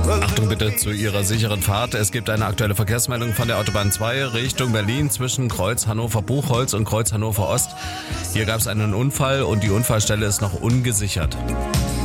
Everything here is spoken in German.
Achtung bitte zu Ihrer sicheren Fahrt. Es gibt eine aktuelle Verkehrsmeldung von der Autobahn 2 Richtung Berlin zwischen Kreuz Hannover-Buchholz und Kreuz Hannover-Ost. Hier gab es einen Unfall und die Unfallstelle ist noch ungesichert.